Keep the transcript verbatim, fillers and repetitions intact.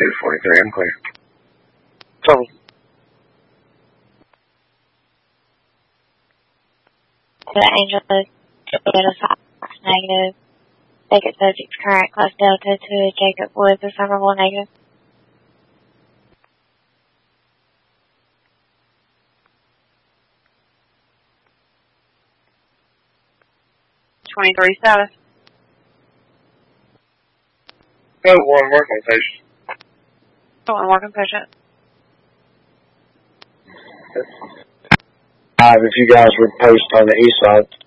two forty-three, I'm clear. Total. The Angela Delta five negative. Second subject's current class Delta to Jacob Woods, affirmable negative. twenty-three status. Code one, work on patient. Code one, work on patient. Five, if you guys would post on the east side.